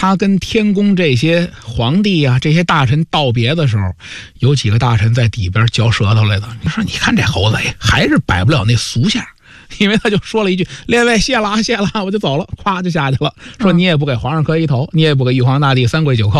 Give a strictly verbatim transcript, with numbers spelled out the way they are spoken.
他跟天宫这些皇帝啊这些大臣道别的时候，有几个大臣在底边嚼舌头来的。你说你看这猴子还是摆不了那俗相，因为他就说了一句列位谢了谢了，我就走了，咵就下去了，说你也不给皇上磕一头，你也不给玉皇大帝三跪九叩。